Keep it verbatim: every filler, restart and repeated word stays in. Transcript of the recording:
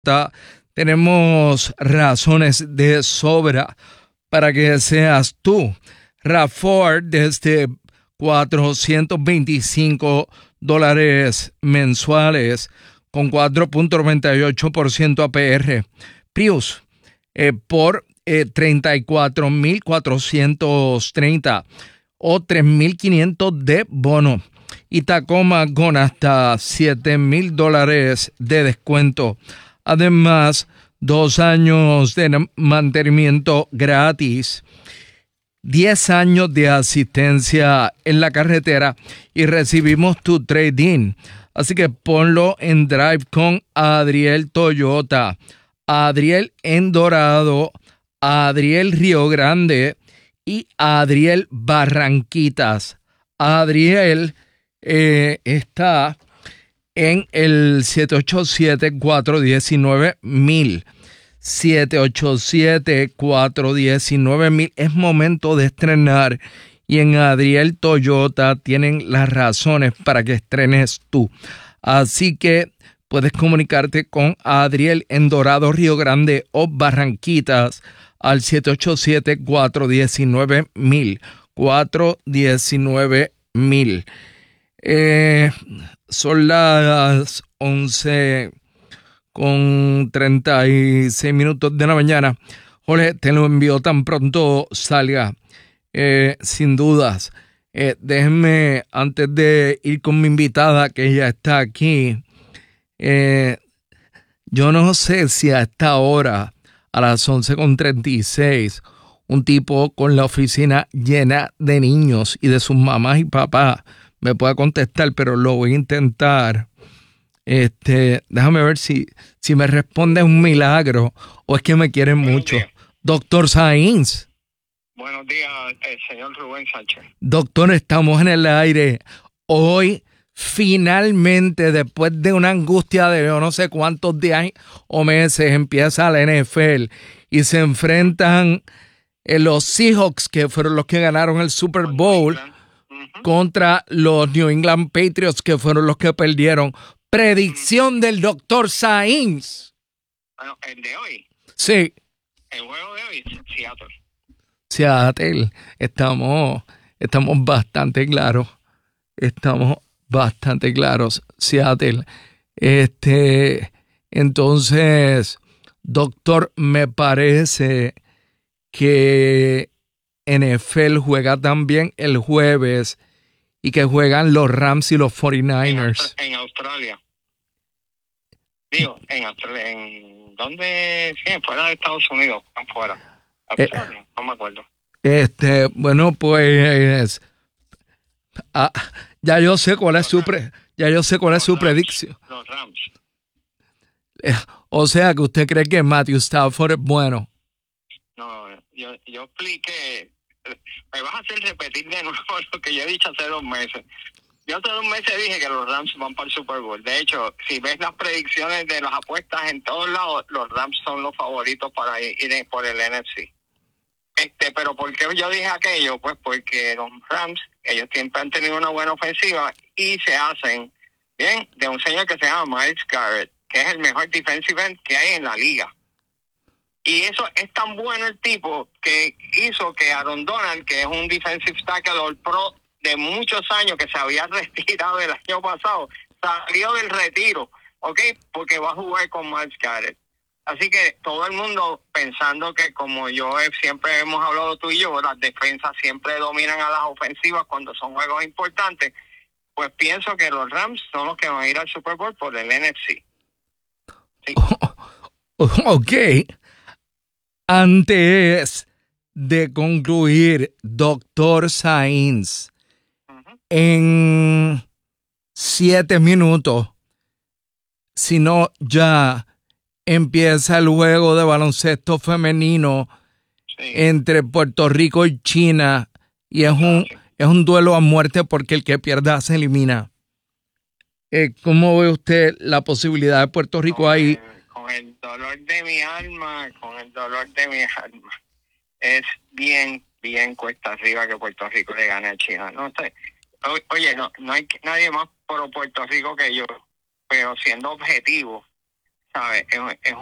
tenemos razones de sobra para que seas tú. RAV cuatro desde cuatrocientos veinticinco dólares mensuales con cuatro punto noventa y ocho por ciento A P R. Prius eh, por eh, treinta y cuatro mil cuatrocientos treinta o tres mil quinientos de bono. Y Tacoma con hasta siete mil dólares de descuento. Además, dos años de mantenimiento gratis, diez años de asistencia en la carretera y recibimos tu trade-in. Así que ponlo en drive con Adriel Toyota, Adriel en Dorado, Adriel Río Grande y Adriel Barranquitas. Adriel eh, está en el siete ocho siete, cuatro uno nueve, mil. siete ocho siete, cuatro uno nueve, mil. Es momento de estrenar y en Adriel Toyota tienen las razones para que estrenes tú. Así que puedes comunicarte con Adriel en Dorado, Río Grande o Barranquitas al siete ocho siete, cuatro uno nueve, mil. cuatro uno nueve, mil. Eh, son las once con treinta y seis minutos de la mañana. Jorge, te lo envío tan pronto salga. Eh, sin dudas. Eh, déjenme, antes de ir con mi invitada, que ella está aquí, eh, yo no sé si a esta hora, a las once con treinta y seis, un tipo con la oficina llena de niños y de sus mamás y papás me pueda contestar, pero lo voy a intentar. Este, déjame ver si, si me responde un milagro o es que me quieren Buenos mucho. días. Doctor Sainz. Buenos días, eh, señor Rubén Sánchez. Doctor, estamos en el aire. Hoy, finalmente, después de una angustia de yo no sé cuántos días o meses, empieza la N F L y se enfrentan eh, los Seahawks, que fueron los que ganaron el Super Bowl, uh-huh, contra los New England Patriots, que fueron los que perdieron. Predicción uh-huh. del doctor Sainz. Bueno, el de hoy. Sí. El juego de hoy, Seattle. Seattle, estamos, estamos bastante claros, estamos bastante claros, Seattle. Este, entonces, doctor, me parece que N F L juega también el jueves y que juegan los Rams y los cuarenta y nueve ers. En, en Australia. Digo, en Australia, ¿en dónde? Sí, fuera de Estados Unidos, afuera. Eh, no me acuerdo. Este, bueno, pues ah, ya yo sé cuál es su pre, ya yo sé cuál es su predicción. Los Rams. Eh, o sea que usted cree que Matthew Stafford es bueno. No, yo, yo expliqué, me vas a hacer repetir de nuevo lo que yo he dicho hace dos meses. Yo hace dos meses dije que los Rams van para el Super Bowl. De hecho, si ves las predicciones de las apuestas en todos lados, los Rams son los favoritos para ir, ir por el N F C. Este, pero ¿por qué yo dije aquello? Pues porque los Rams, ellos siempre han tenido una buena ofensiva y se hacen bien de un señor que se llama Myles Garrett, que es el mejor defensive end que hay en la liga. Y eso es tan bueno el tipo que hizo que Aaron Donald, que es un defensive tackle all pro de muchos años, que se había retirado el año pasado, salió del retiro, ¿ok? Porque va a jugar con Myles Garrett. Así que todo el mundo pensando que, como yo he, siempre hemos hablado tú y yo, las defensas siempre dominan a las ofensivas cuando son juegos importantes, pues pienso que los Rams son los que van a ir al Super Bowl por el N F C. ¿Sí? Oh, ok. Antes de concluir, doctor Sainz, uh-huh, en siete minutos, si no ya empieza el juego de baloncesto femenino, sí, entre Puerto Rico y China, y es un, es un duelo a muerte porque el que pierda se elimina. Eh, ¿Cómo ve usted la posibilidad de Puerto Rico con ahí? El, con el dolor de mi alma, con el dolor de mi alma, es bien, bien cuesta arriba que Puerto Rico le gane a China. No sé, o, oye, no, no hay nadie más pro Puerto Rico que yo, pero siendo objetivo, ¿sabes? Es, es